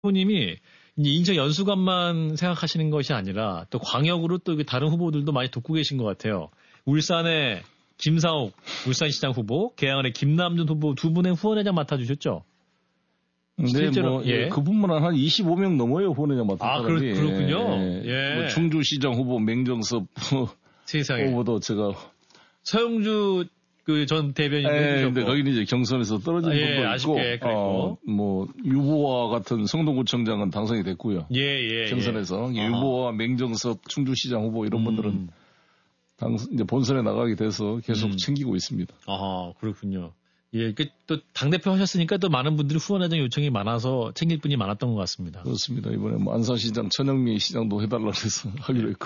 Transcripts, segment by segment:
후보님이 이제 인천 연수관만 생각하시는 것이 아니라 또 광역으로 또 다른 후보들도 많이 돕고 계신 것 같아요. 울산의 김상욱 울산시장 후보, 계양을의 김남준 후보 두 분의 후원회장 맡아주셨죠? 네, 실제로, 뭐, 예. 그분만 한 25명 넘어요, 후원회장 맡은 사람이. 그렇군요. 예. 뭐 충주시장 후보 맹정섭 세상에. 후보도 제가. 서영주 전 대변인. 근데 거기는 이제 경선에서 떨어진 분도 있고. 뭐, 유보와 같은 성동구청장은 당선이 됐고요. 경선에서. 유보와 맹정섭 충주시장 후보 이런 분들은 이제 본선에 나가게 돼서 계속 챙기고 있습니다. 아, 그렇군요. 예, 또 당대표 하셨으니까 또 많은 분들이 후원회장 요청이 많아서 챙길 분이 많았던 것 같습니다. 그렇습니다. 이번에 뭐 안산시장, 천영미 시장도 해달라고 해서 하기로 했고.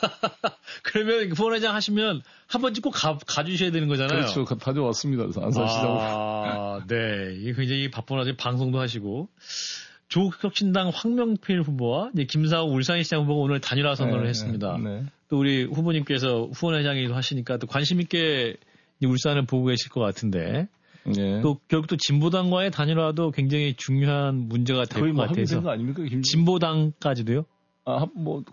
그러면 후원회장 하시면 한 번쯤 꼭 가주셔야 되는 거잖아요. 그렇죠. 다녀왔습니다. 그래서 안산시장. 네. 이게 굉장히 바쁜 와중에 방송도 하시고. 조국혁신당 황명필 후보와 이제 김사우 울산시장 후보가 오늘 단일화 선언을 했습니다. 네. 또 우리 후보님께서 후원회장이기도 하시니까 또 관심 있게 울산을 보고 계실 것 같은데. 네. 또 결국 또 진보당과의 단일화도 굉장히 중요한 문제가 될 것 같아서. 합의된 거 아닙니까? 진보당까지도요? 뭐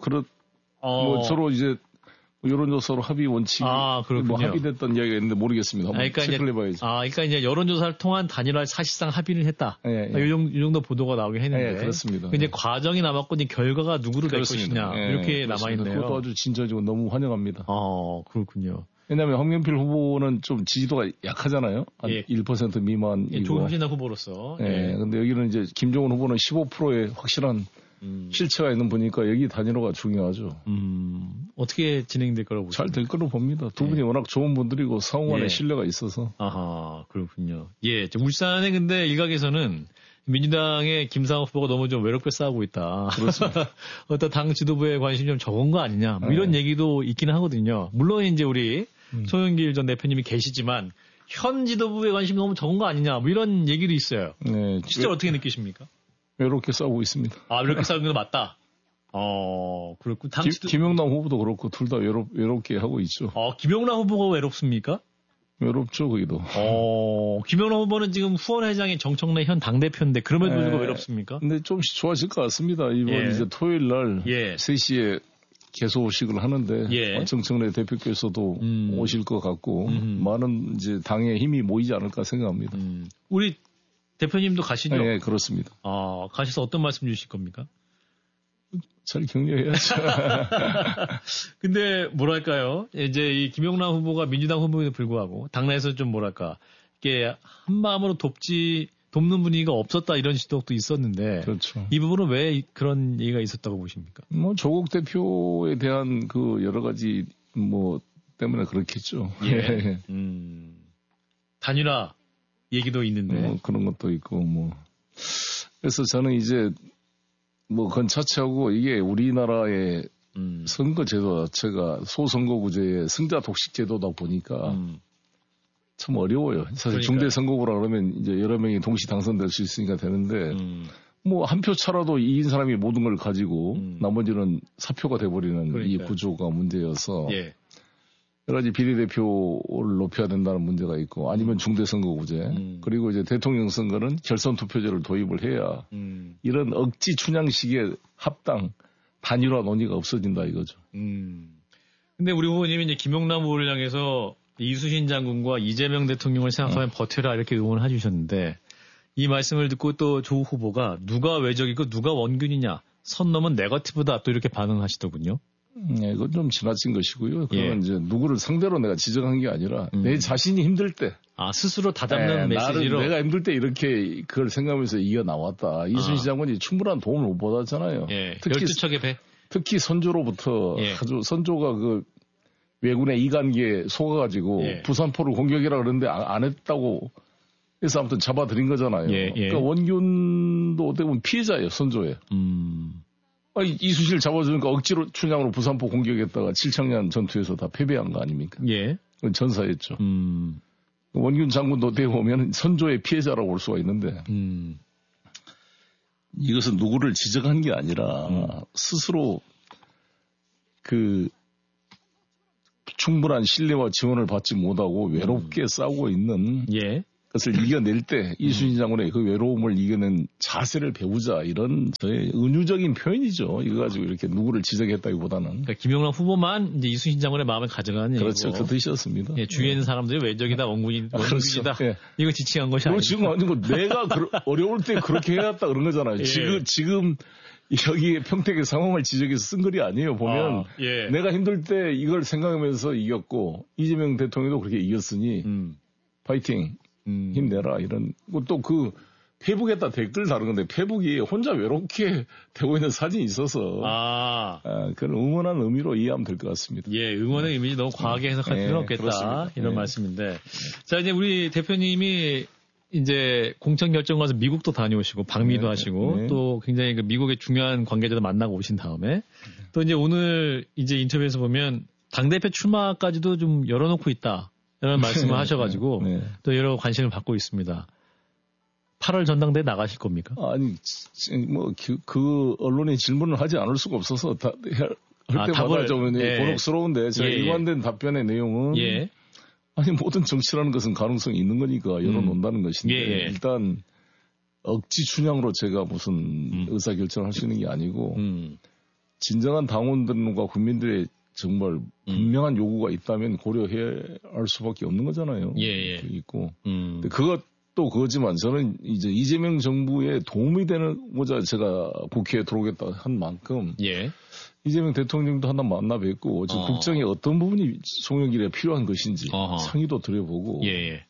서로 이제 여론조사로 합의 원칙. 그렇군요. 뭐 합의됐던 이야기가 있는데 모르겠습니다. 그러니까 이제 여론조사를 통한 단일화 사실상 합의를 했다. 이 정도 보도가 나오긴 했는데. 그렇습니다. 이제 과정이 남았고 이제 결과가 누구로 될 것이냐 이렇게 남아 있네요. 그것도 아주 진전이고 너무 환영합니다. 그렇군요. 왜냐하면 황명필 후보는 좀 지지도가 약하잖아요. 한 1% 미만이고. 조국혁신당 후보로서. 근데 여기는 이제 김종훈 후보는 15%의 확실한 실체가 있는 분이니까 여기 단일화가 중요하죠. 어떻게 진행될 거라고 보십니까? 잘 될 거로 봅니다. 두 분이 워낙 좋은 분들이고 상호 간에 신뢰가 있어서. 그렇군요. 울산에 근데 일각에서는 민주당의 김상욱 후보가 너무 좀 외롭게 싸우고 있다. 그렇습니다. 어떤 당 지도부에 관심이 좀 적은 거 아니냐. 뭐 이런 얘기도 있기는 하거든요. 물론 이제 우리 송영길 전 대표님이 계시지만 현 지도부에 관심이 너무 적은 거 아니냐. 뭐 이런 얘기도 있어요. 네. 실제로 어떻게 느끼십니까? 외롭게 싸우고 있습니다. 외롭게 싸우는 게 맞다. 그렇고 김영남 후보도 그렇고 둘 다 외롭게 하고 있죠. 김영남 후보가 외롭습니까? 외롭죠, 거기도. 김영남 후보는 지금 후원회장이 정청래 현 당대표인데 그럼에도 불구하고 외롭습니까? 근데 좀씩 좋아질 것 같습니다. 이번 이제 토요일 날 3시에 개소식을 하는데 정청래 대표께서도 오실 것 같고 많은 이제 당에 힘이 모이지 않을까 생각합니다. 우리 대표님도 가시죠? 네, 그렇습니다. 가셔서 어떤 말씀 주실 겁니까? 잘 격려해야죠. 근데 뭐랄까요? 이제 이 김영남 후보가 민주당 후보에도 불구하고 당내에서 좀 이게 한 마음으로 돕는 분위기가 없었다 이런 지적도 있었는데. 그렇죠. 이 부분은 왜 그런 얘기가 있었다고 보십니까? 뭐 조국 대표에 대한 그 여러 가지 때문에 그렇겠죠. 단일화 얘기도 있는데. 그런 것도 있고 그래서 저는 이제 그건 차치하고 이게 우리나라의 선거 제도 자체가 소선거구제의 승자 독식 제도다 보니까 참 어려워요. 사실 중대 선거구라 그러면 이제 여러 명이 동시 당선될 수 있으니까 되는데 한 표 차라도 이긴 사람이 모든 걸 가지고 나머지는 사표가 돼버리는 이 구조가 문제여서 여러 가지 비례대표를 높여야 된다는 문제가 있고 아니면 중대선거구제 그리고 이제 대통령 선거는 결선투표제를 도입을 해야 이런 억지 춘향식의 합당 단일화 논의가 없어진다 이거죠. 근데 우리 후보님이 이제 김영남 후보를 향해서 이수신 장군과 이재명 대통령을 생각하면 버텨라 이렇게 응원을 해주셨는데 이 말씀을 듣고 또 조국 후보가 누가 외적이고 누가 원균이냐 선 넘은 네거티브다 또 이렇게 반응하시더군요. 이건 좀 지나친 것이고요. 그건 이제 누구를 상대로 내가 지적한 게 아니라 내 자신이 힘들 때. 스스로 다잡는 메시지로. 내가 힘들 때 이렇게 그걸 생각하면서 이겨 나왔다. 이순신 장군이 충분한 도움을 못 받았잖아요. 특히 12척의 배. 특히 선조로부터 아주 선조가 그 왜군의 이간기에 속아가지고 부산포를 공격이라 그러는데 안 했다고 해서 아무튼 잡아들인 거잖아요. 그러니까 원균도 어떻게 보면 피해자예요. 선조에. 이수신을 잡아주니까 억지로 춘향으로 부산포 공격했다가 칠창년 전투에서 다 패배한 거 아닙니까? 그건 전사했죠. 원균 장군도 어떻게 보면 선조의 피해자라고 볼 수가 있는데 이것은 누구를 지적한 게 아니라 스스로 그 충분한 신뢰와 지원을 받지 못하고 외롭게 싸우고 있는 것을 이겨낼 때 이순신 장군의 그 외로움을 이겨낸 자세를 배우자 이런 저의 은유적인 표현이죠. 이거 가지고 이렇게 누구를 지적했다기보다는. 그러니까 김영남 후보만 이제 이순신 장군의 마음을 가져가는 얘기고. 그렇죠. 그 뜻이었습니다. 예, 주위에 있는 사람들이 외적이다, 원군이다. 그렇죠. 예. 이거 지칭한 것이 아니고. 지금 아니고 내가 어려울 때 그렇게 해왔다 그런 거잖아요. 예. 지금 여기 평택의 상황을 지적해서 쓴 글이 아니에요. 보면 예. 내가 힘들 때 이걸 생각하면서 이겼고 이재명 대통령도 그렇게 이겼으니 파이팅. 힘내라 이런 또 그 페북에다 댓글 다른 건데 페북이 혼자 외롭게 되고 있는 사진이 있어서 그런 응원하는 의미로 이해하면 될 것 같습니다. 예, 응원의 의미 너무 과하게 해석할 필요는 없겠다 그렇습니다. 이런 말씀인데 자 이제 우리 대표님이 이제 공천 결정 가서 미국도 다녀오시고 방미도 하시고 또 굉장히 그 미국의 중요한 관계자들 만나고 오신 다음에 또 이제 오늘 이제 인터뷰에서 보면 당대표 출마까지도 좀 열어놓고 있다. 이런 말씀을 하셔가지고 또 여러 관심을 받고 있습니다. 8월 전당대회 나가실 겁니까? 아니 뭐 그 언론이 질문을 하지 않을 수가 없어서 할 때마다 좀 곤혹스러운데 제가 일관된 답변의 내용은 아니 모든 정치라는 것은 가능성이 있는 거니까 열어놓는다는 것인데 일단 억지 춘향으로 제가 무슨 의사결정을 할 수 있는 게 아니고 진정한 당원들과 국민들의 정말 분명한 요구가 있다면 고려해야 할 수밖에 없는 거잖아요. 있고. 근데 그것도 그거지만 저는 이제 이재명 정부에 도움이 되고자 제가 국회에 들어오겠다 한 만큼 이재명 대통령도 하나 만나 뵙고 지금 국정의 어떤 부분이 송영길에 필요한 것인지 상의도 드려보고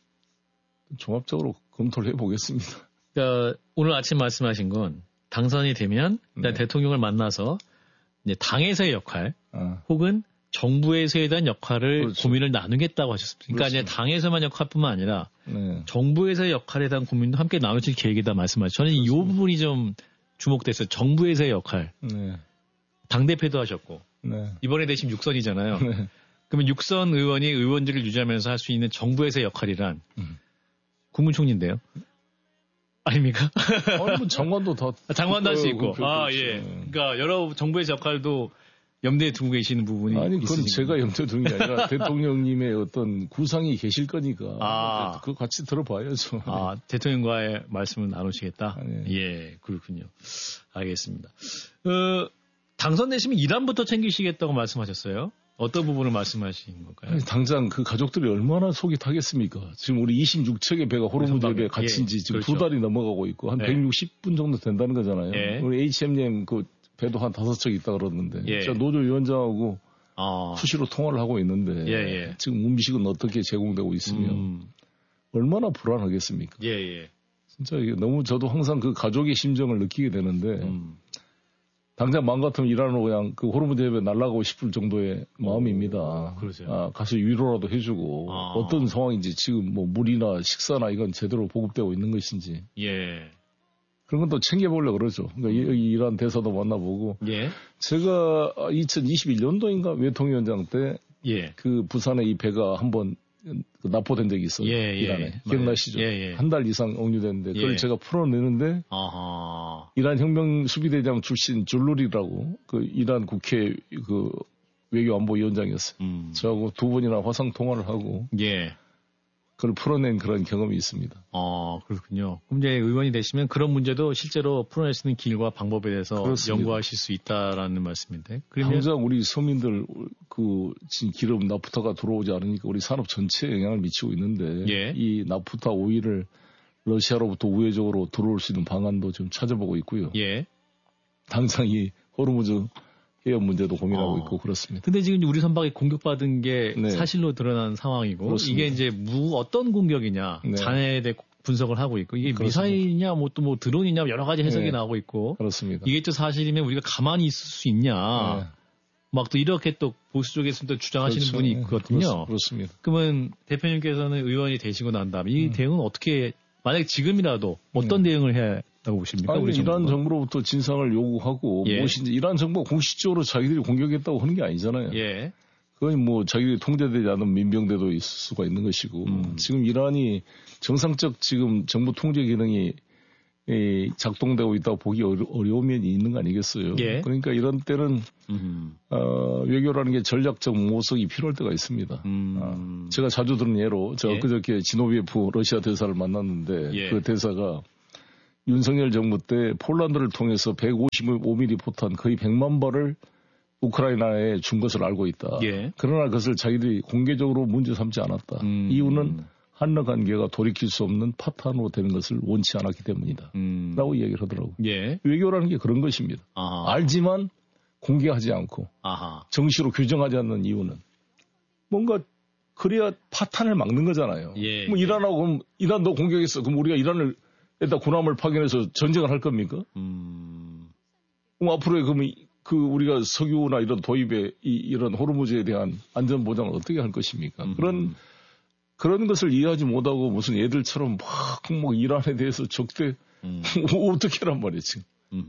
종합적으로 검토를 해보겠습니다. 그러니까 오늘 아침 말씀하신 건 당선이 되면 대통령을 만나서 이제 당에서의 역할 혹은 정부에서에 대한 역할을 고민을 나누겠다고 하셨습니다. 그러니까 이제 당에서만 역할뿐만 아니라 정부에서의 역할에 대한 고민도 함께 나누실 계획이다 말씀하셨죠. 저는 이 부분이 좀 주목됐어요. 정부에서의 역할. 당대표도 하셨고 이번에 되신 6선이잖아요. 그러면 6선 의원이 의원직을 유지하면서 할 수 있는 정부에서의 역할이란 국무총리인데요. 아닙니까? 뭐 장관도 다. 장관도 할 수 있고. 예. 그러니까 여러 정부의 역할도 염두에 두고 계시는 부분이. 아니, 그건 제가 염두에 두는 게 아니라 대통령님의 어떤 구상이 계실 거니까. 그거 같이 들어봐야죠. 대통령과의 말씀을 나누시겠다? 예, 그렇군요. 알겠습니다. 당선되시면 이란부터 챙기시겠다고 말씀하셨어요? 어떤 부분을 말씀하신 걸까요? 아니, 당장 그 가족들이 얼마나 속이 타겠습니까? 지금 우리 26척의 배가 호르무즈에 갇힌 지 지금 그렇죠. 2달이 넘어가고 있고 한 160분 정도 된다는 거잖아요. 우리 HM님 그 배도 한 5척 있다 그러는데 제가 노조위원장하고 수시로 통화를 하고 있는데 지금 음식은 어떻게 제공되고 있으며 얼마나 불안하겠습니까? 진짜 이게 너무 저도 항상 그 가족의 심정을 느끼게 되는데 당장 마음 같으면 이란으로 그냥 그 호르무즈 해변 날아가고 싶을 정도의 마음입니다. 가서 위로라도 해주고 어떤 상황인지 지금 뭐 물이나 식사나 이건 제대로 보급되고 있는 것인지 그런 건 또 챙겨보려고 그러죠. 그러니까 이란 대사도 만나보고 제가 2021년도인가 외통위원장 때 그 부산에 이 배가 한번 납포된 적이 있어요. 이란에. 기억나시죠? 한 달 이상 억류됐는데 그걸 제가 풀어내는데 이란 혁명 수비대장 출신 줄루리라고 그 이란 국회 그 외교안보위원장이었어요. 저하고 2번이나 화상 통화를 하고 그걸 풀어낸 그런 경험이 있습니다. 그렇군요. 그럼 이제 의원이 되시면 그런 문제도 실제로 풀어낼 수 있는 길과 방법에 대해서 연구하실 수 있다라는 말씀인데. 그러면 당장 우리 서민들 그 지금 기름 나프타가 들어오지 않으니까 우리 산업 전체에 영향을 미치고 있는데 이 나프타 오일을 러시아로부터 우회적으로 들어올 수 있는 방안도 지금 찾아보고 있고요. 당장 이 호르무즈 해협 문제도 고민하고 있고 그렇습니다. 근데 지금 우리 선박이 공격받은 게 사실로 드러난 상황이고 그렇습니다. 이게 이제 어떤 공격이냐 잔해에 대해 분석을 하고 있고 이게 그렇습니다. 미사일이냐 뭐 또 뭐 드론이냐 여러 가지 해석이 나오고 있고 그렇습니다. 이게 또 사실이면 우리가 가만히 있을 수 있냐 막 또 이렇게 또 보수 쪽에서 또 주장하시는 분이 있거든요. 그렇습니다. 그러면 대표님께서는 의원이 되시고 난 다음에 이 대응은 어떻게 만약에 지금이라도 어떤 대응을 해야 라고 보십니까? 아니, 이란 정부로부터 진상을 요구하고 무엇인지 이란 정부가 공식적으로 자기들이 공격했다고 하는 게 아니잖아요. 그건 뭐 자기들이 통제되지 않은 민병대도 있을 수가 있는 것이고 지금 이란이 정상적 지금 정부 통제 기능이 작동되고 있다고 보기 어려운 면이 있는 거 아니겠어요? 예. 그러니까 이런 때는 외교라는 게 전략적 모색이 필요할 때가 있습니다. 제가 자주 들은 예로 제가 예. 그저께 지노비에프 러시아 대사를 만났는데 예. 그 대사가 윤석열 정부 때 폴란드를 통해서 155mm 포탄 거의 100만 발을 우크라이나에 준 것을 알고 있다. 예. 그러나 그것을 자기들이 공개적으로 문제 삼지 않았다. 이유는 한러 관계가 돌이킬 수 없는 파탄으로 되는 것을 원치 않았기 때문이다. 라고 이야기를 하더라고요. 예. 외교라는 게 그런 것입니다. 아하. 알지만 공개하지 않고 아하. 정시로 규정하지 않는 이유는 뭔가 그래야 파탄을 막는 거잖아요. 예. 뭐 이란하고 그럼 이란도 공격했어. 그럼 우리가 이란을 에다 군함을 파견해서 전쟁을 할 겁니까? 그럼 앞으로의 그 우리가 석유나 이런 도입에 이런 호르무즈에 대한 안전 보장을 어떻게 할 것입니까? 그런 것을 이해하지 못하고 무슨 애들처럼 막 이란에 대해서 적대 어떻게 하란 말이에요 지금.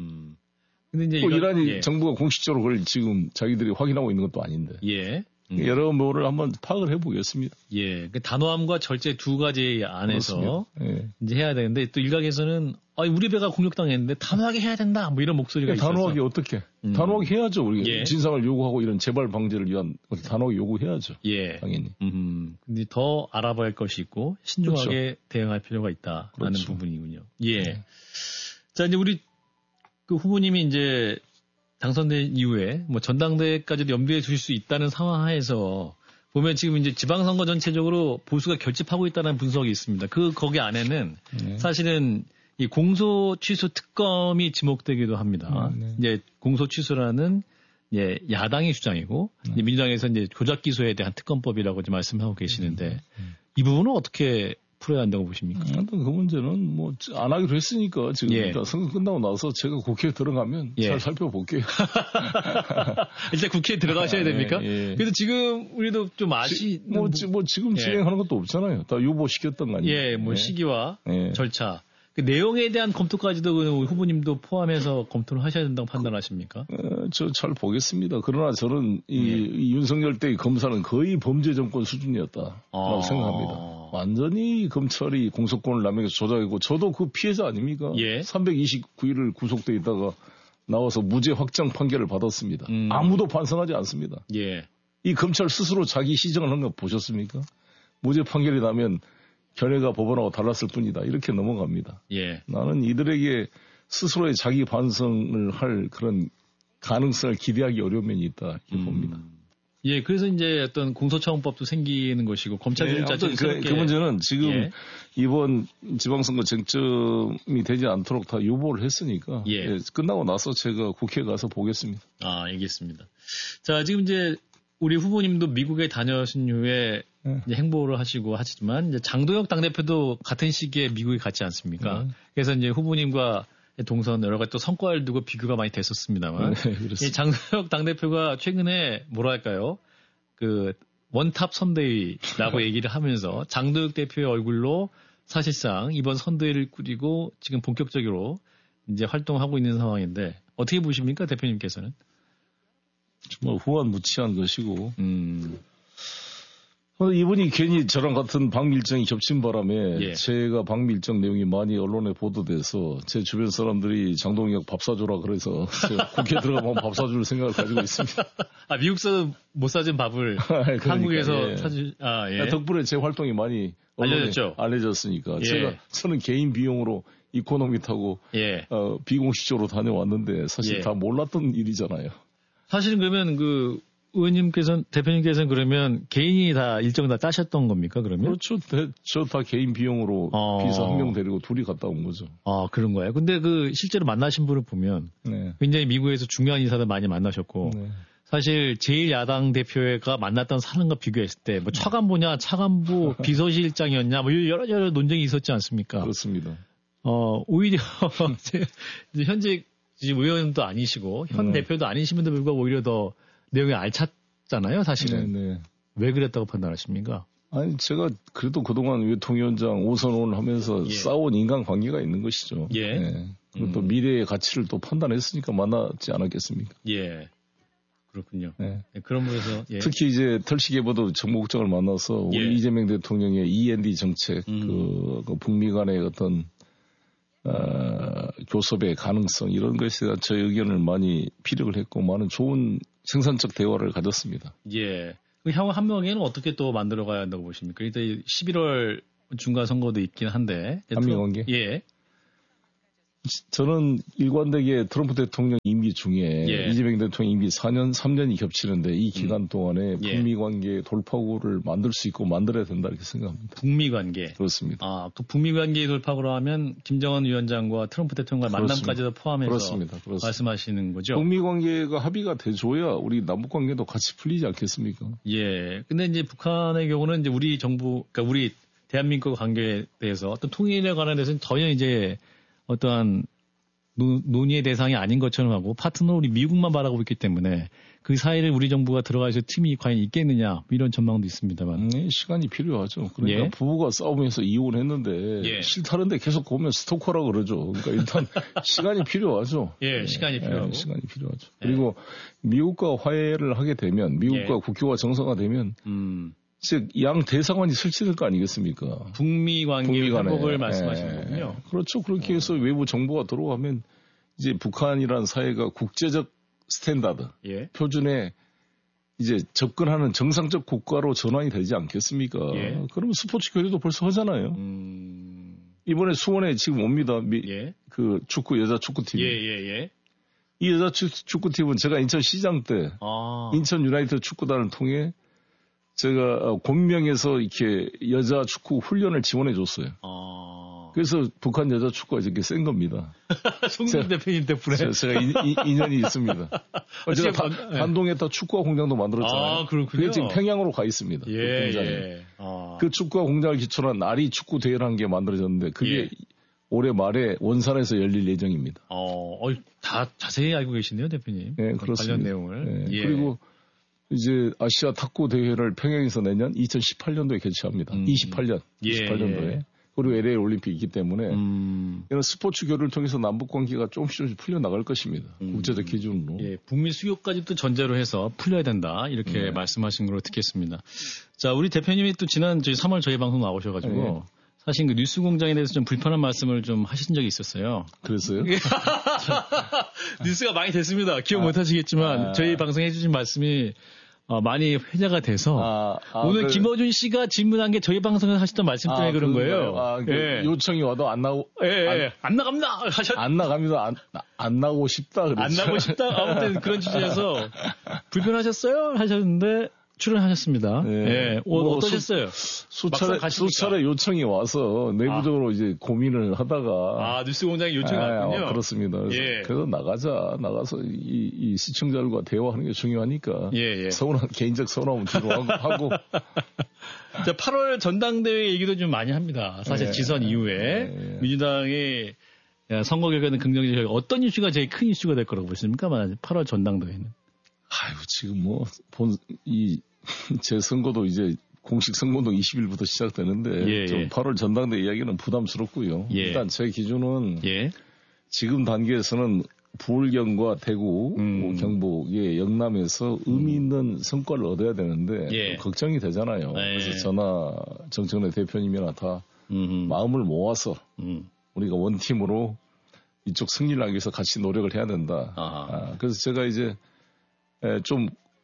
근데 이제 이란이 예. 정부가 공식적으로 그걸 지금 자기들이 확인하고 있는 것도 아닌데. 예. 여러 뭐를 한번 파악을 해보겠습니다. 예. 그 단호함과 절제 두 가지 안에서 예. 이제 해야 되는데 또 일각에서는 우리 배가 공격당했는데 단호하게 해야 된다. 뭐 이런 목소리가 있어서. 단호하게 어떻게? 단호하게 해야죠. 우리가 예. 진상을 요구하고 이런 재발 방지를 위한 단호하게 요구해야죠. 예. 당연히. 근데 더 알아봐야 할 것이 있고 신중하게 그렇죠. 대응할 필요가 있다라는 그렇죠. 부분이군요. 예. 자 이제 우리 그 후보님이 이제 당선된 이후에 뭐 전당대회까지도 염두에 두실 수 있다는 상황 하에서 보면 지금 이제 지방선거 전체적으로 보수가 결집하고 있다는 분석이 있습니다. 거기 안에는 사실은 이 공소 취소 특검이 지목되기도 합니다. 이제 공소 취소라는 예, 야당의 주장이고 이제 민주당에서 이제 조작 기소에 대한 특검법이라고 이제 말씀하고 계시는데 이 부분은 어떻게 풀어야 한다고 보십니까? 그 문제는 뭐 안 하기로 했으니까 지금 예. 일단 선거 끝나고 나서 제가 국회에 들어가면 예. 잘 살펴볼게요. 일단 국회에 들어가셔야 됩니까? 예. 그래서 지금 우리도 좀 뭐 지금 진행하는 것도 없잖아요. 다 유보시켰던 거 아니에요? 예, 뭐 시기와 절차. 그 내용에 대한 검토까지도 그 후보님도 포함해서 검토를 하셔야 된다고 판단하십니까? 저 잘 보겠습니다. 그러나 저는 이 윤석열 때의 검사는 거의 범죄 정권 수준이었다라고 생각합니다. 완전히 검찰이 공소권을 남용해서 조작했고 저도 그 피해자 아닙니까? 예. 329일을 구속돼 있다가 나와서 무죄 확정 판결을 받았습니다. 아무도 반성하지 않습니다. 예. 이 검찰 스스로 자기 시정을 한 거 보셨습니까? 무죄 판결이 나면 견해가 법원하고 달랐을 뿐이다. 이렇게 넘어갑니다. 예. 나는 이들에게 스스로의 자기 반성을 할 그런 가능성을 기대하기 어려운 면이 있다. 이렇게 봅니다. 예, 그래서 이제 어떤 공소차원법도 생기는 것이고 검찰 조직 자체는 그 문제는 지금 이번 지방선거 쟁점이 되지 않도록 다 유보를 했으니까 끝나고 나서 제가 국회에 가서 보겠습니다. 알겠습니다. 자, 지금 이제 우리 후보님도 미국에 다녀오신 후에 이제 행보를 하시고 하시지만 이제 장동혁 당대표도 같은 시기에 미국에 갔지 않습니까? 그래서 이제 후보님과 동선 여러 가지 또 성과를 두고 비교가 많이 됐었습니다만 이 장동혁 당대표가 최근에 뭐랄까요? 그 원탑 선대위라고 얘기를 하면서 장동혁 대표의 얼굴로 사실상 이번 선대위를 꾸리고 지금 본격적으로 이제 활동하고 있는 상황인데 어떻게 보십니까? 대표님께서는? 정말 후한무치한 것이고 이분이 괜히 저랑 같은 방미 일정이 겹친 바람에 제가 방미 일정 내용이 많이 언론에 보도돼서 제 주변 사람들이 장동혁 밥 사줘라 그래서 국회에 들어가면 밥 사줄 생각을 가지고 있습니다. 미국에서 못 사준 밥을 그러니까, 한국에서 사줄 덕분에 제 활동이 많이 알려졌으니까 저는 개인 비용으로 이코노미 타고 비공식적으로 다녀왔는데 사실 다 몰랐던 일이잖아요. 사실은 그러면 대표님께서는 그러면 개인이 다 일정 다 따셨던 겁니까, 그러면? 그렇죠. 저 다 개인 비용으로 비서 한 명 데리고 둘이 갔다 온 거죠. 그런 거예요. 근데 실제로 만나신 분을 보면 굉장히 미국에서 중요한 인사들 많이 만나셨고 사실 제1야당 대표가 만났던 사람과 비교했을 때 뭐 차관보냐, 차관부 비서실장이었냐 뭐 여러 논쟁이 있었지 않습니까? 그렇습니다. 오히려 현직 의원도 아니시고 현 대표도 아니심에도 불구하고 오히려 더 내용이 알찼잖아요, 사실은. 왜 그랬다고 판단하십니까? 아니, 제가 그래도 그동안 외통위원장 5선을 하면서 싸운 인간관계가 있는 것이죠. 그리고 또 미래의 가치를 또 판단했으니까 만나지 않았겠습니까? 그렇군요. 그런 부분에서 특히 이제 털시계보도 정무국장을 만나서 우리 이재명 대통령의 E&D 정책, 그 북미 간의 어떤 교섭의 가능성 이런 것에 대한 저의 의견을 많이 피력을 했고 많은 좋은 생산적 대화를 가졌습니다. 예. 향후 한명회는 어떻게 또 만들어가야 한다고 보십니까? 일단 11월 중간 선거도 있긴 한데. 한미관계? 예. 저는 일관되게 트럼프 대통령 임기 중에 예. 이재명 대통령 임기 3년이 겹치는데 이 기간 동안에 북미 관계 돌파구를 만들 수 있고 만들어야 된다 이렇게 생각합니다. 북미 관계. 그렇습니다. 그 북미 관계 돌파구로 하면 김정은 위원장과 트럼프 대통령과의 만남까지도 포함해서 그렇습니다. 말씀하시는 거죠. 북미 관계가 합의가 돼줘야 우리 남북 관계도 같이 풀리지 않겠습니까? 예. 근데 이제 북한의 경우는 이제 우리 정부, 그러니까 우리 대한민국 관계에 대해서 어떤 통일에 관련해서는 전혀 이제 어떠한 논의의 대상이 아닌 것처럼 하고 파트너 우리 미국만 바라보고 있기 때문에 그 사이를 우리 정부가 들어가서 틈이 과연 있겠느냐 이런 전망도 있습니다만. 시간이 필요하죠. 그러니까 부부가 싸우면서 이혼했는데 싫다는데 계속 보면 스토커라고 그러죠. 그러니까 일단 시간이 필요하죠. 예, 시간이 필요하고. 시간이 필요하죠. 그리고 미국과 화해를 하게 되면 미국과 국교가 정상화되면 즉 양 대사관이 설치될 거 아니겠습니까? 북미 관계 회복을 말씀하시는 거군요. 그렇죠. 그렇게 해서 외부 정보가 들어가면 이제 북한이라는 사회가 국제적 스탠다드, 표준에 이제 접근하는 정상적 국가로 전환이 되지 않겠습니까? 그러면 스포츠 교류도 벌써 하잖아요. 이번에 수원에 지금 옵니다. 그 축구 여자 축구팀. 이 여자 축구팀은 제가 인천시장 때 인천 유나이티드 축구단을 통해 제가 곤명에서 이렇게 여자 축구 훈련을 지원해 줬어요. 그래서 북한 여자 축구가 이렇게 센 겁니다. 송준 대표님 덕분에 제가 인연이 있습니다. 제가 단동에다 축구화 공장도 만들었잖아요. 그렇군요. 그게 지금 평양으로 가 있습니다. 그 공장에. 그 축구화 공장을 기초로 한 아리 축구 대회라는 게 만들어졌는데 그게 올해 말에 원산에서 열릴 예정입니다. 다 자세히 알고 계시네요, 대표님. 네, 그렇습니다. 관련 내용을. 그리고 이제 아시아 탁구 대회를 평양에서 내년 2018년도에 개최합니다. 28년도에. 그리고 LA 올림픽이 있기 때문에 이런 스포츠 교류를 통해서 남북 관계가 조금씩 풀려 나갈 것입니다. 국제적 기준으로. 북미 수교까지도 전제로 해서 풀려야 된다. 이렇게 말씀하신 걸로 듣겠습니다. 자, 우리 대표님이 또 지난 3월 저희 방송 나오셔가지고 사실 그 뉴스 공장에 대해서 좀 불편한 말씀을 좀 하신 적이 있었어요. 그랬어요? 뉴스가 많이 됐습니다. 기억 못 하시겠지만 저희 방송에 해주신 말씀이 많이 회자가 돼서 오늘 김어준 씨가 질문한 게 저희 방송에서 하셨던 말씀 때문에 그런 거예요. 요청이 와도 안 나오고 안 나갑니다. 안 나갑니다. 안 나오고 싶다 그랬죠. 안 나오고 싶다. 아무튼 그런 취지에서 불편하셨어요? 하셨는데 출연하셨습니다. 어떠셨어요? 수차례 요청이 와서 내부적으로 이제 고민을 하다가 뉴스 공장에 요청이 왔군요. 그렇습니다. 그래서 나가서 이 시청자들과 대화하는 게 중요하니까 개인적 서운함은 뒤로 하고 자, 8월 전당대회 얘기도 좀 많이 합니다. 사실 지선 이후에 민주당의 선거 결과는 긍정적. 어떤 이슈가 제일 큰 이슈가 될 거라고 보십니까? 8월 전당대회는. 지금 제 선거도 이제 공식 선거도 20일부터 시작되는데 좀 8월 전당대 이야기는 부담스럽고요. 일단 제 기준은 지금 단계에서는 부울경과 대구, 경북의 영남에서 의미 있는 성과를 얻어야 되는데 걱정이 되잖아요. 그래서 저나 정청래 대표님이나 다 마음을 모아서 우리가 원팀으로 이쪽 승리를 하기 위해서 같이 노력을 해야 된다. 그래서 제가 이제 좀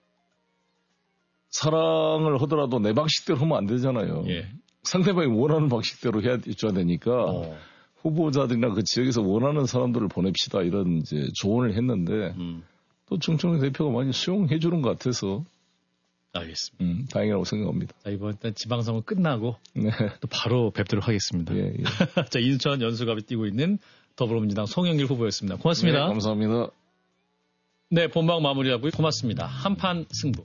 사랑을 하더라도 내 방식대로 하면 안 되잖아요. 상대방이 원하는 방식대로 해줘야 되니까 후보자들이나 그 지역에서 원하는 사람들을 보냅시다 이런 이제 조언을 했는데 또 정청래 대표가 많이 수용해 주는 것 같아서 알겠습니다. 다행이라고 생각합니다. 자, 이번 지방선거 끝나고 또 바로 뵙도록 하겠습니다. 자, 인천 연수갑이 뛰고 있는 더불어민주당 송영길 후보였습니다. 고맙습니다. 네, 감사합니다. 네, 본방 마무리하고요. 고맙습니다. 한판 승부.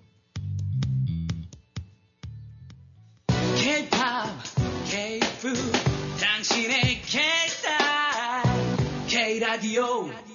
K-pop, K-food, 당신의 K-style, K-radio.